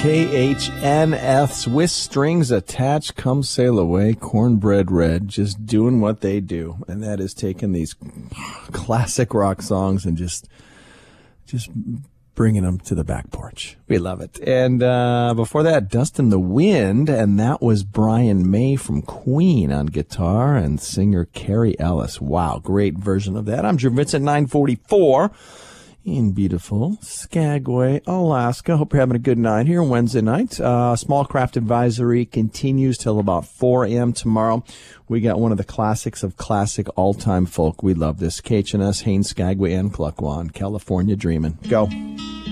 KHNF's With Strings Attached, Come Sail Away, Cornbread Red, just doing what they do. And that is taking these classic rock songs and just bringing them to the back porch. We love it. And before that, Dust in the Wind, and that was Brian May from Queen on guitar and singer Carrie Ellis. Wow, great version of that. I'm Drew Vincent, 944 in beautiful Skagway, Alaska. Hope you're having a good night here Wednesday night. Small Craft Advisory continues till about 4 a.m. tomorrow. We got one of the classics of classic all-time folk. We love this. KHNS, Haines, Skagway, and Klukwan, California Dreamin'. Go.